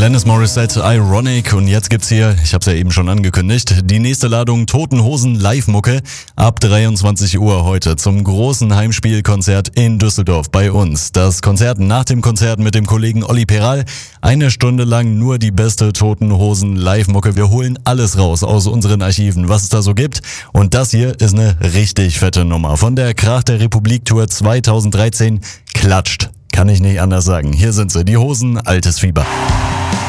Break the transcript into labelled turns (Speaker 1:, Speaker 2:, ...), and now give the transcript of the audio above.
Speaker 1: Alanis Morissette, Ironic. Und jetzt gibt's hier, ich hab's ja eben schon angekündigt, die nächste Ladung Toten Hosen Live-Mucke ab 23 Uhr heute zum großen Heimspielkonzert in Düsseldorf bei uns. Das Konzert nach dem Konzert mit dem Kollegen Olli Peral. 1 Stunde lang nur die beste Toten Hosen Live-Mucke. Wir holen alles raus aus unseren Archiven, was es da so gibt. Und das hier ist eine richtig fette Nummer von der Krach der Republik Tour 2013. Klatscht. Kann ich nicht anders sagen. Hier sind sie, die Hosen, altes Fieber.